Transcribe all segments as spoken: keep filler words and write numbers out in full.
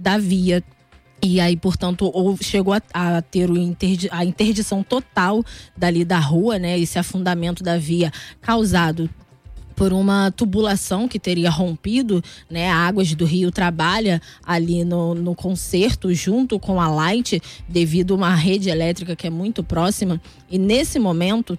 da via. E aí, portanto, ou chegou a, a ter o interdi, a interdição total dali da rua, né? Esse afundamento da via causado por uma tubulação que teria rompido, né? A Águas do Rio trabalha ali no, no conserto junto com a Light, devido a uma rede elétrica que é muito próxima. E nesse momento,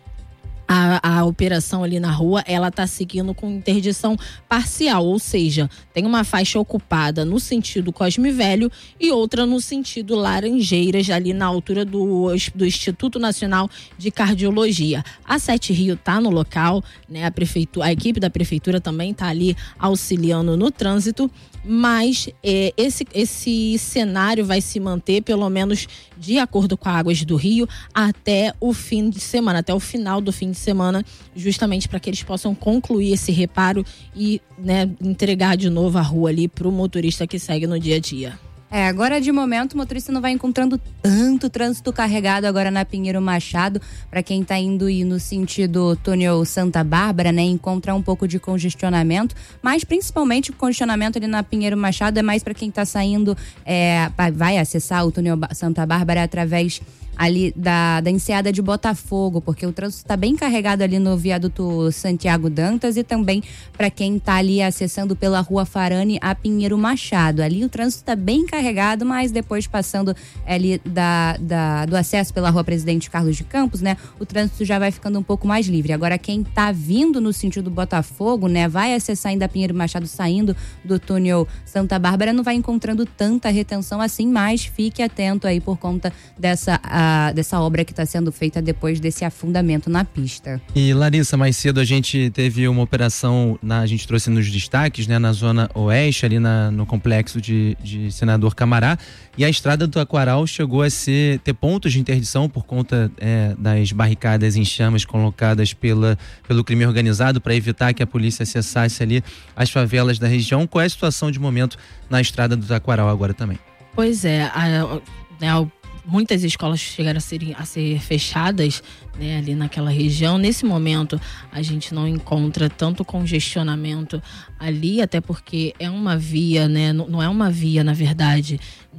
A, a operação ali na rua, ela está seguindo com interdição parcial, ou seja, tem uma faixa ocupada no sentido Cosme Velho e outra no sentido Laranjeiras, ali na altura do, do Instituto Nacional de Cardiologia. A Sete Rio está no local, né? A prefeitura, a equipe da prefeitura também está ali auxiliando no trânsito, mas é, esse, esse cenário vai se manter, pelo menos de acordo com a Águas do Rio, até o fim de semana, até o final do fim de semana, justamente para que eles possam concluir esse reparo e, né, entregar de novo a rua ali para o motorista que segue no dia a dia. É, agora de momento o motorista não vai encontrando tanto trânsito carregado agora na Pinheiro Machado. Para quem tá indo ir no sentido túnel Santa Bárbara, né, encontra um pouco de congestionamento, mas principalmente o congestionamento ali na Pinheiro Machado é mais para quem tá saindo, é, vai acessar o túnel Santa Bárbara através ali da, da enseada de Botafogo, porque o trânsito está bem carregado ali no viaduto Santiago Dantas e também para quem está ali acessando pela Rua Farane a Pinheiro Machado. Ali o trânsito está bem carregado, mas depois passando ali da, da, do acesso pela Rua Presidente Carlos de Campos, né, o trânsito já vai ficando um pouco mais livre. Agora quem está vindo no sentido Botafogo, né, vai acessar ainda Pinheiro Machado saindo do túnel Santa Bárbara, não vai encontrando tanta retenção assim, mas fique atento aí por conta dessa A, dessa obra que está sendo feita depois desse afundamento na pista. E Larissa, mais cedo a gente teve uma operação, na, a gente trouxe nos destaques, né, na zona oeste, ali na, no complexo de, de Senador Camará, e a estrada do Taquaral chegou a ser, ter pontos de interdição por conta é, das barricadas em chamas colocadas pela, pelo crime organizado para evitar que a polícia acessasse ali as favelas da região. Qual é a situação de momento na estrada do Taquaral agora também? Pois é, a, a, a muitas escolas chegaram a ser, a ser fechadas, né, ali naquela região. Nesse momento, a gente não encontra tanto congestionamento ali, até porque é uma via, né, não é uma via, na verdade,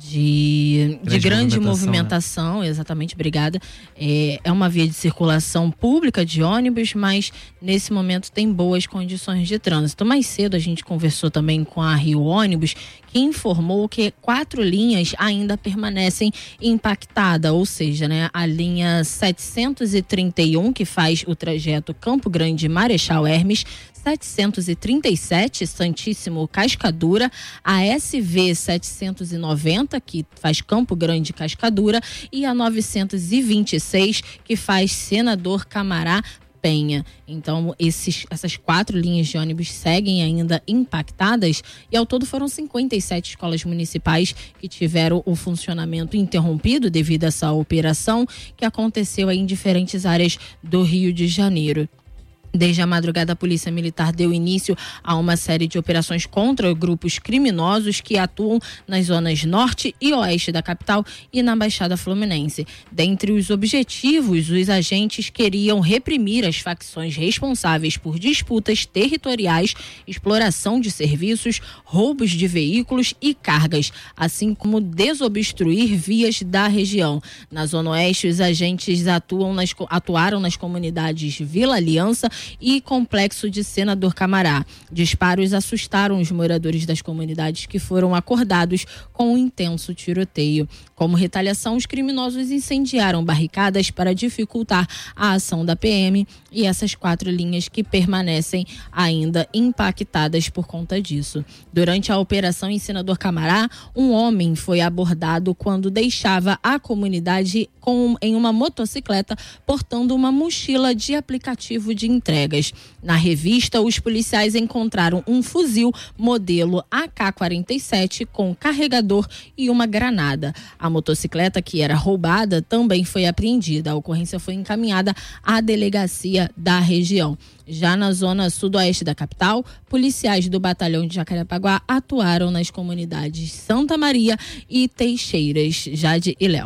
de grande, de grande movimentação, movimentação né? Exatamente, obrigada. É, é uma via de circulação pública de ônibus, mas nesse momento tem boas condições de trânsito. Mais cedo a gente conversou também com a Rio Ônibus, que informou que quatro linhas ainda permanecem impactadas, ou seja, né, a linha setecentos e trinta e um, que faz o trajeto Campo Grande Marechal Hermes, setecentos e trinta e sete, Santíssimo Cascadura, a S V setecentos e noventa, que faz Campo Grande Cascadura, e a novecentos e vinte e seis, que faz Senador Camará Penha. Então, esses, essas quatro linhas de ônibus seguem ainda impactadas, e ao todo foram cinquenta e sete escolas municipais que tiveram o funcionamento interrompido devido a essa operação que aconteceu aí em diferentes áreas do Rio de Janeiro. Desde a madrugada, a Polícia Militar deu início a uma série de operações contra grupos criminosos que atuam nas zonas norte e oeste da capital e na Baixada Fluminense. Dentre os objetivos, os agentes queriam reprimir as facções responsáveis por disputas territoriais, exploração de serviços, roubos de veículos e cargas, assim como desobstruir vias da região. Na Zona Oeste, os agentes atuam nas, atuaram nas comunidades Vila Aliança e Complexo de Senador Camará. Disparos assustaram os moradores das comunidades, que foram acordados com um intenso tiroteio. Como retaliação, os criminosos incendiaram barricadas para dificultar a ação da P M, e essas quatro linhas que permanecem ainda impactadas por conta disso. Durante a operação em Senador Camará, um homem foi abordado quando deixava a comunidade com, em uma motocicleta, portando uma mochila de aplicativo de entregas. Na revista, os policiais encontraram um fuzil modelo A K quarenta e sete com carregador e uma granada. A motocicleta que era roubada também foi apreendida. A ocorrência foi encaminhada à delegacia da região. Já na zona sudoeste da capital, policiais do Batalhão de Jacarepaguá atuaram nas comunidades Santa Maria e Teixeiras. Jade e Léo.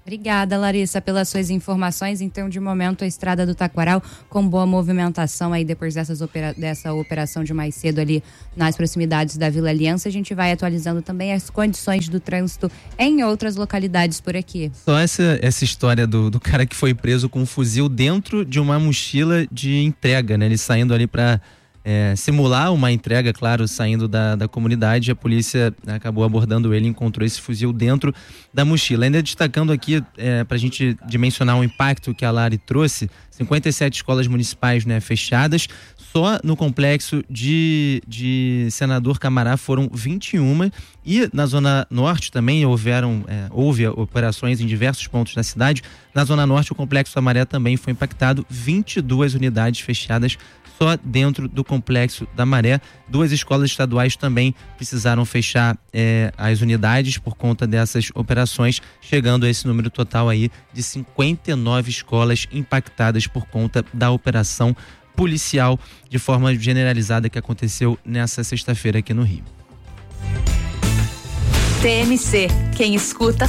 Obrigada, Larissa, pelas suas informações. Então, de momento, a estrada do Taquaral com boa movimentação aí depois dessas opera- dessa operação de mais cedo ali nas proximidades da Vila Aliança. A gente vai atualizando também as condições do trânsito em outras localidades por aqui. Só essa, essa história do, do cara que foi preso com um fuzil dentro de uma mochila de entrega, né? Ele saindo ali para É, simular uma entrega, claro, saindo da, da comunidade. A polícia acabou abordando ele e encontrou esse fuzil dentro da mochila. Ainda destacando aqui, é, para a gente dimensionar o impacto que a Lari trouxe, cinquenta e sete escolas municipais, né, fechadas. Só no complexo de, de Senador Camará foram vinte e uma, e na Zona Norte também houveram, é, houve operações em diversos pontos da cidade. Na Zona Norte, o Complexo da Maré também foi impactado, vinte e duas unidades fechadas só dentro do Complexo da Maré. Duas escolas estaduais também precisaram fechar é, as unidades por conta dessas operações, chegando a esse número total aí de cinquenta e nove escolas impactadas por conta da operação policial de forma generalizada que aconteceu nessa sexta-feira aqui no Rio. T M C, quem escuta